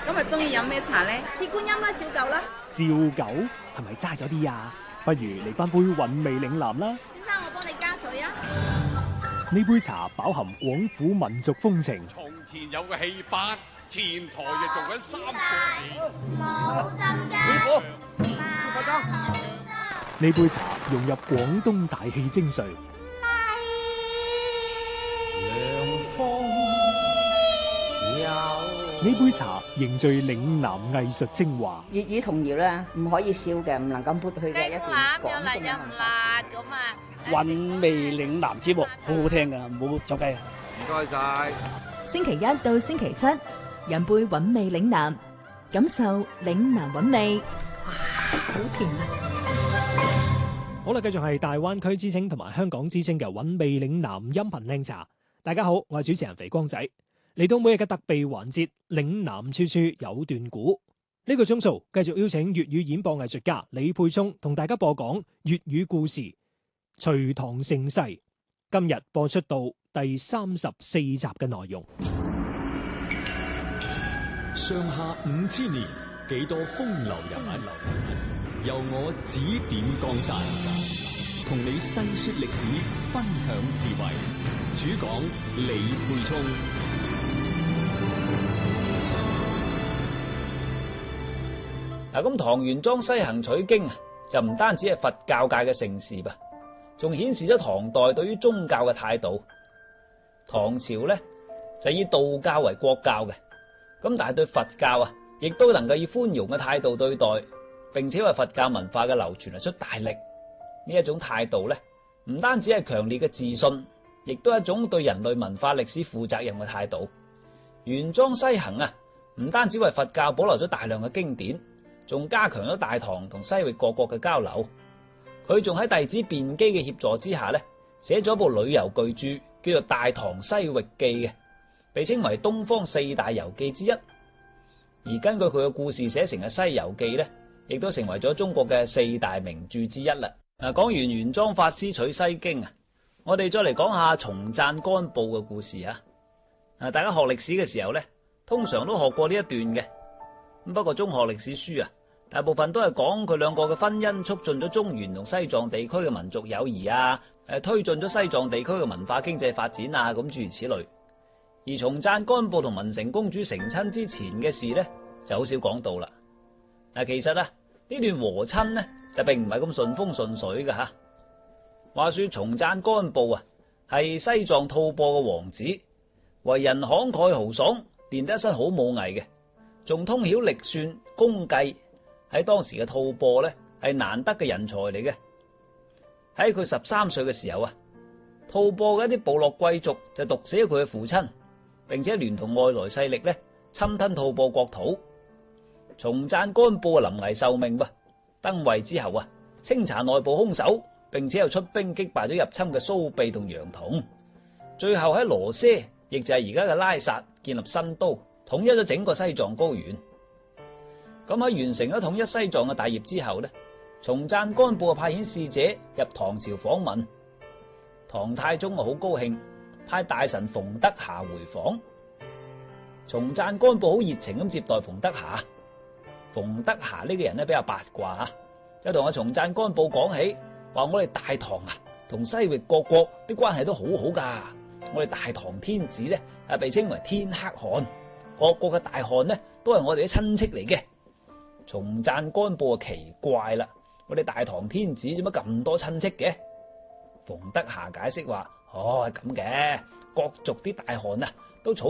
今日中意飲咩茶呢？ 鐵觀音啦，照舊啦。 照舊係咪齋咗啲啊？不如嚟翻杯韻味嶺南啦。 先生，我幫你加水啊。 呢杯茶飽含廣府民族風情。 從前有個戲班，前台就做緊三個冇針㗎。 呢杯茶融入廣東大氣精髓。呢杯茶凝聚嶺南藝術精華。 粵語童謠咧，唔可以少嘅，唔能夠抹去嘅一段廣東嘅文化。 韻味嶺南節目好好聽噶，唔好走雞啊！ 唔該晒。 星期一到星期七，飲杯韻味嶺南，感受嶺南韻味。哇，好甜啊！ 好啦，繼續係大灣區之聲同埋香港之聲嘅韻味嶺南音頻靚茶。大家好，我係主持人肥光仔。嚟到每日嘅特備環節，嶺南處處有段古。呢個鐘數繼續邀請粵語演播藝術家李沛聰同大家播講粵語故事《隋唐盛世》。今日播出到第34集嘅內容。 上下5000年，幾多風流人物，由我指點江山，同你細說歷史，分享智慧。主講李沛聰。 嗱，咁唐玄奘西行取經啊，就唔單止係佛教界嘅盛事噃，仲顯示咗唐代對於宗教嘅態度。唐朝咧就以道教為國教嘅，咁但係對佛教啊，亦都能夠以寬容嘅態度對待，並且為佛教文化嘅流傳係出大力。呢一種態度咧，唔單止係強烈嘅自信，亦都係一種對人類文化歷史負責任嘅態度。玄奘西行啊，唔單止為佛教保留咗大量嘅經典，仲加強咗大唐同西域各國嘅交流。佢仲喺弟子辯機嘅協助之下咧，寫咗部旅遊巨著，叫做《大唐西域記》嘅，被稱為東方4大遊記之一。而根據佢嘅故事寫成嘅《西遊記》咧，亦都成為咗中國嘅4大名著之一啦。嗱，講完玄奘法師取西經啊，我哋再嚟講下松贊干布嘅故事啊。大家學歷史嘅時候咧，通常都學過呢一段嘅。不過中學歷史書啊，大部分都係講佢兩個嘅婚姻促進咗中原同西藏地區嘅民族友誼啊，推進咗西藏地區嘅文化經濟發展啊，咁諸如此類。而松贊干布同文成公主成親之前嘅事呢，就好少講到啦。嗱，其實啊，呢段和親呢，就並唔係咁順風順水嘅吓。話說松贊干布啊，係西藏吐蕃嘅王子，為人慷慨豪爽，練得一身好武藝嘅，仲通曉曆算、功計，喺當時嘅吐蕃呢，係難得嘅人才嚟嘅。喺佢13歲嘅時候啊，吐蕃嘅一啲部落貴族就毒死咗佢嘅父親，並且聯同外來勢力呢，侵吞吐蕃國土。松贊干布臨危受命噃，登位之後啊，清查內部兇手，並且又出兵擊敗咗入侵嘅蘇秘同楊同，最後喺羅舍，亦就係而家嘅拉薩建立新都，統一咗整個西藏高原。咁喺完成咗統一西藏嘅大業之後呢，松贊干布派遣使者入唐朝訪問，唐太宗好高興，派大臣馮德霞回訪。松贊干布好熱情咁接待馮德霞。馮德霞呢個人呢，比較八卦啊，就同阿松贊干布講起，話我哋大唐啊同西域各國啲關係都好好噶，我哋大唐天子呢，被稱為天可汗，各國嘅大汗呢，都係我哋啲親戚嚟嘅。松贊干布啊奇怪啦，我哋大唐天子做乜咁多親戚嘅？馮德霞解釋話：哦，係咁嘅，各族啲大汗啊都草